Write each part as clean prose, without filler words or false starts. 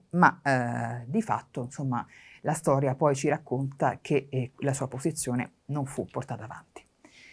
ma di fatto, insomma, la storia poi ci racconta che la sua posizione non fu portata avanti.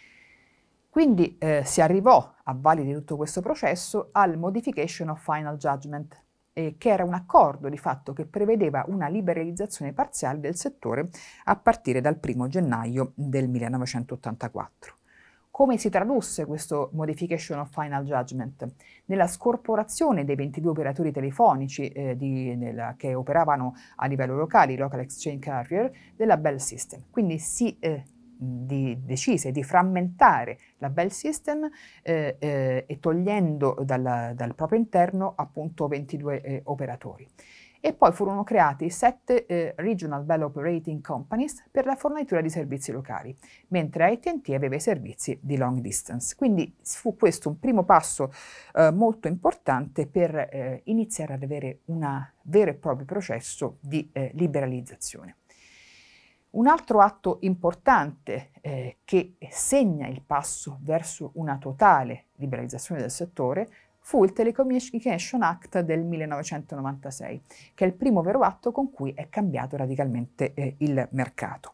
Quindi si arrivò, a valle di tutto questo processo, al Modification of Final Judgment, che era un accordo di fatto che prevedeva una liberalizzazione parziale del settore a partire dal 1 gennaio del 1984. Come si tradusse questo Modification of Final Judgment? Nella scorporazione dei 22 operatori telefonici che operavano a livello locale, i Local Exchange Carrier, della Bell System. Quindi si decise di frammentare la Bell System e togliendo dal proprio interno appunto 22 operatori. E poi furono creati 7 Regional Bell Operating Companies per la fornitura di servizi locali, mentre AT&T aveva i servizi di long distance. Quindi fu questo un primo passo molto importante per iniziare ad avere un vero e proprio processo di liberalizzazione. Un altro atto importante che segna il passo verso una totale liberalizzazione del settore fu il Telecommunication Act del 1996, che è il primo vero atto con cui è cambiato radicalmente il mercato.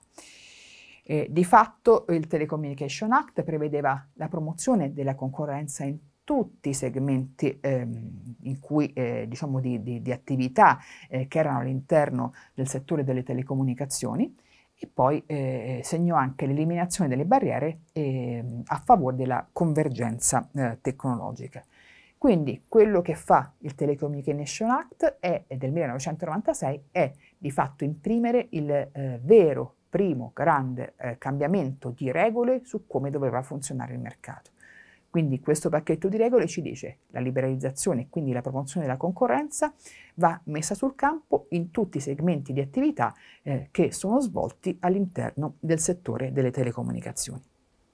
Di fatto il Telecommunication Act prevedeva la promozione della concorrenza in tutti i segmenti in cui, diciamo di attività che erano all'interno del settore delle telecomunicazioni, e poi segnò anche l'eliminazione delle barriere a favore della convergenza tecnologica. Quindi quello che fa il Telecommunication Act del 1996 è di fatto imprimere il vero primo grande cambiamento di regole su come doveva funzionare il mercato. Quindi questo pacchetto di regole ci dice la liberalizzazione e quindi la promozione della concorrenza va messa sul campo in tutti i segmenti di attività che sono svolti all'interno del settore delle telecomunicazioni.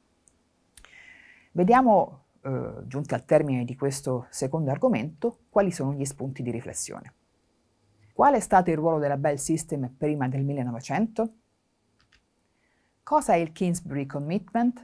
Vediamo, giunti al termine di questo secondo argomento, quali sono gli spunti di riflessione. Qual è stato il ruolo della Bell System prima del 1900? Cosa è il Kingsbury Commitment?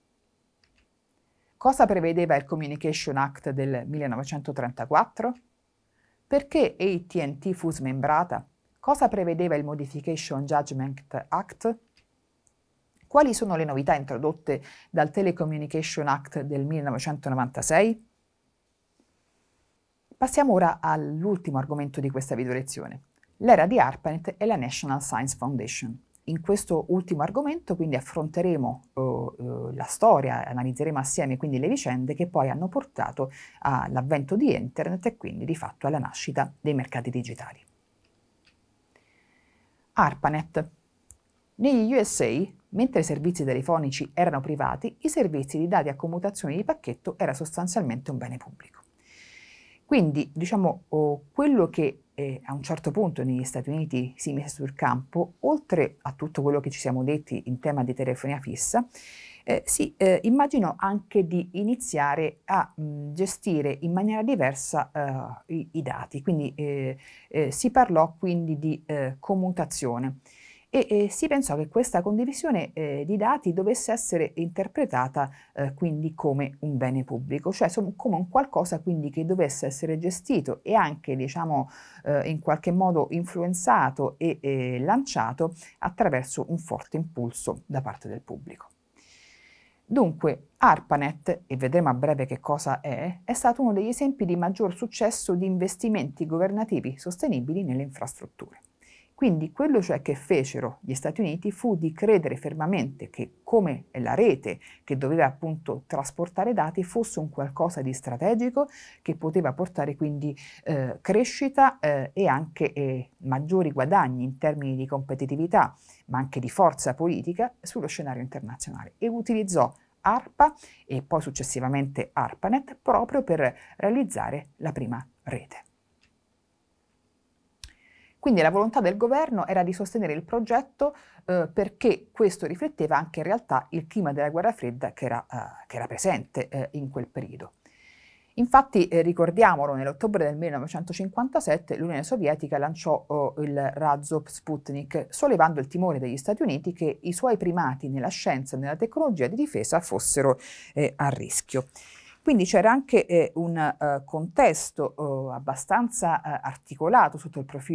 Cosa prevedeva il Communication Act del 1934? Perché AT&T fu smembrata? Cosa prevedeva il Modification Judgment Act? Quali sono le novità introdotte dal Telecommunication Act del 1996? Passiamo ora all'ultimo argomento di questa video lezione, l'era di ARPANET e la National Science Foundation. In questo ultimo argomento quindi affronteremo la storia, analizzeremo assieme quindi le vicende che poi hanno portato all'avvento di Internet e quindi di fatto alla nascita dei mercati digitali. ARPANET. Negli USA, mentre i servizi telefonici erano privati, i servizi di dati a commutazione di pacchetto era sostanzialmente un bene pubblico. Quindi, diciamo, quello che a un certo punto negli Stati Uniti si mise sul campo, oltre a tutto quello che ci siamo detti in tema di telefonia fissa, si immaginò anche di iniziare a gestire in maniera diversa i dati, quindi si parlò quindi di commutazione. E si pensò che questa condivisione di dati dovesse essere interpretata quindi come un bene pubblico, cioè come un qualcosa quindi che dovesse essere gestito e anche diciamo in qualche modo influenzato e lanciato attraverso un forte impulso da parte del pubblico. Dunque, ARPANET, e vedremo a breve che cosa è stato uno degli esempi di maggior successo di investimenti governativi sostenibili nelle infrastrutture. Quindi quello cioè che fecero gli Stati Uniti fu di credere fermamente che come la rete che doveva appunto trasportare dati fosse un qualcosa di strategico che poteva portare quindi crescita e anche maggiori guadagni in termini di competitività, ma anche di forza politica sullo scenario internazionale, e utilizzò ARPA e poi successivamente ARPANET proprio per realizzare la prima rete. Quindi la volontà del governo era di sostenere il progetto perché questo rifletteva anche in realtà il clima della guerra fredda che era presente in quel periodo. Infatti, ricordiamolo, nell'ottobre del 1957 l'Unione Sovietica lanciò il razzo Sputnik, sollevando il timore degli Stati Uniti che i suoi primati nella scienza e nella tecnologia di difesa fossero a rischio. Quindi c'era anche un contesto abbastanza articolato sotto il profilo